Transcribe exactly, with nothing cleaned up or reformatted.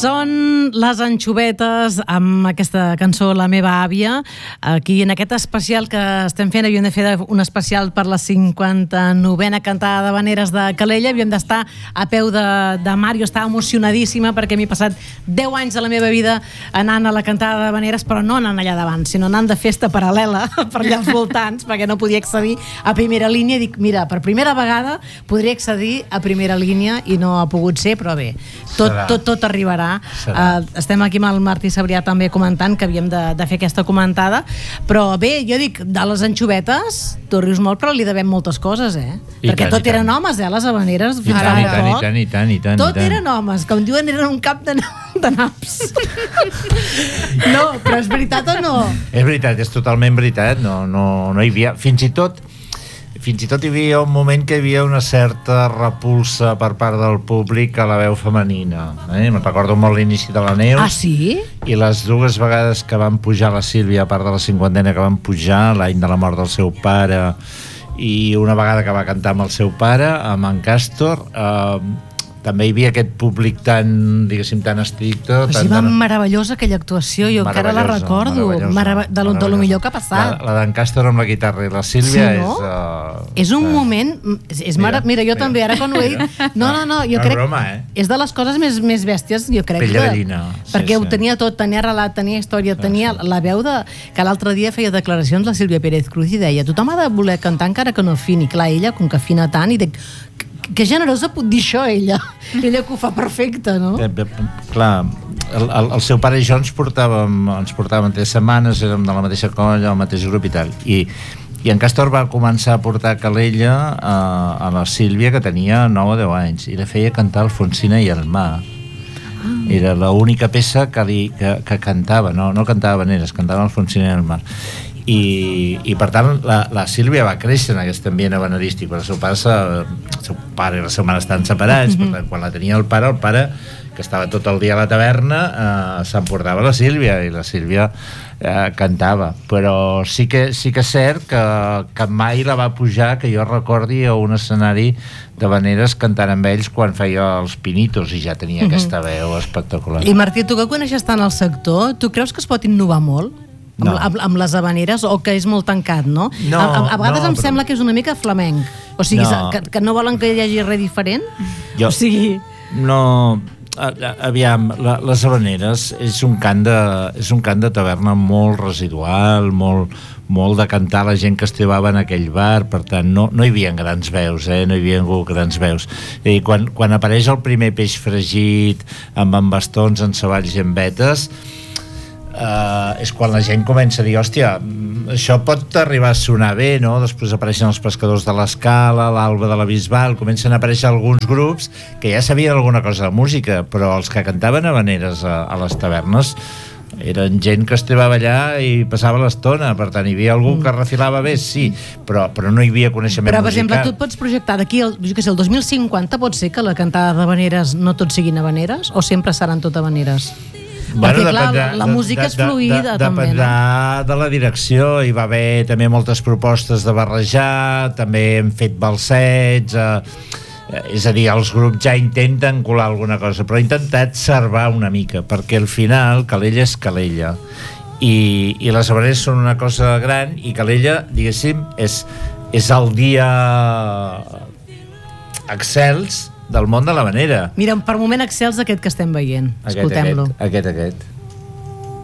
Són les Anxovetes amb aquesta cançó La meva àvia. Aquí en aquest especial que estem fent havíem de fer un especial per la cinquanta-novena cantada d'Havaneres de Calella. Havíem d'estar a peu de, de mar. Jo estava emocionadíssima perquè m'he passat deu anys de la meva vida anant a la cantada d'Havaneres, però no anant allà davant, sinó anant de festa paral·lela per allà als voltants, perquè no podia accedir a primera línia. I dic, mira, per primera vegada podria accedir a primera línia i no ha pogut ser, però bé, tot, tot, tot arribarà. Uh, estem aquí amb el Martí Sabrià també comentant que havíem de, de fer aquesta comentada, però bé, jo dic, de les Anxovetes tu rius molt, però li devem moltes coses, eh? I perquè tant, tot eren homes, eh, les Havaneres. I tant, i tant, i tant, i tant, i tant. Tot eren homes, com diuen, eren un cap de, de naps. No, però és veritat o no? És veritat, és totalment veritat. No, no, no hi havia... Fins i tot Fins i tot hi havia un moment que hi havia una certa repulsa per part del públic a la veu femenina. Eh? Me'n recordo molt l'inici de la Neus. Ah, sí? I les dues vegades que van pujar la Sílvia, a part de la cinquantena que van pujar, l'any de la mort del seu pare, i una vegada que va cantar amb el seu pare, amb en Càstor, eh, també hi havia aquest públic tan, diguéssim, tan estricte. Però sí, va meravellosa aquella actuació, jo encara la recordo, Marava, de, lo, de lo millor que ha passat. La, la d'en Càstor amb la guitarra i la Sílvia, sí, no? és... Uh, és un uh, moment... És, és mira, mira, jo mira. també, ara quan ho he dit... No, no, no, jo no, crec... Broma, eh? És de les coses més, més bèsties, jo crec. Pell de gallina. Perquè sí, ho sí. tenia tot, tenia relat, tenia història, sí, tenia sí. la veu de... Que l'altre dia feia declaracions la Sílvia Pérez Cruz i deia, tothom ha de voler cantar encara que no afini. Clar, ella, com que afina tant, i dic... Que generosa pot dir això, ella. Ella que ho fa perfecte, no? Eh, clar, el, el, el seu pare i jo ens portàvem, ens portàvem tres setmanes, érem de la mateixa colla, el mateix grup i tal. I, i en Càstor va començar a portar a Calella a, a la Sílvia, que tenia nou o deu anys, i la feia cantar Alfonsina i el mar. Ah. Era l'única peça que, li, que, que cantava, no, no cantava Havaneres, cantava Alfonsina i el mar. I, i per tant la, la Sílvia va créixer en aquest ambient havanerístic, però el seu pare, el seu pare i la seva mare estan separats. Mm-hmm. Per tant, quan la tenia el pare, el pare que estava tot el dia a la taverna, eh, s'emportava la Sílvia, i la Sílvia eh, cantava, però sí que, sí que és cert que, que mai la va pujar, que jo recordi, a un escenari d'Havaneres cantant amb ells quan feia els Pinitos, i ja tenia mm-hmm. aquesta veu espectacular. I Martí, tu que coneixes tant el sector, tu creus que es pot innovar molt? No. Amb, amb les Havaneres, o que és molt tancat, no? No, a, a, a vegades no, em però... sembla que és una mica flamenc, o sigui, no. Que, que no volen que hi hagi res diferent. Jo, o sigui... No, aviam, la, les Havaneres és un cant de, és un cant de taverna molt residual, molt, molt de cantar la gent que es trobava en aquell bar, per tant no, no hi havia grans veus, eh? no hi havia grans veus. I quan, quan apareix el primer peix fregit amb, amb bastons, en savalls i en vetes, Uh, és quan la gent comença a dir, hòstia, això pot arribar a sonar bé, no? Després apareixen els pescadors de l'Escala, l'Alba de la Bisbal, comencen a aparèixer alguns grups que ja sabien alguna cosa de música, però els que cantaven havaneres a, a les tavernes eren gent que es trobava allà i passava l'estona. Per tant, hi havia algú que refilava bé, sí, però, però no hi havia coneixement musical. Però, per exemple, tu et pots projectar d'aquí, el, jo què sé, el dos mil cinquanta, pot ser que la cantada d'havaneres no tot siguin havaneres, o sempre seran tot havaneres? Bueno, perquè clar, dependrà, la música és fluida, de, de, també, dependrà no? de la direcció. Hi va haver també moltes propostes de barrejar, també hem fet balsets, eh, és a dir, els grups ja intenten colar alguna cosa, però he intentat servar una mica, perquè al final Calella és Calella, i, i les Havaneres són una cosa gran, i Calella, diguéssim, és, és el dia excels del món de l'Havanera. Mira, per moment excels aquest que estem veient. Escoltem-lo. Aquest, aquest, aquest.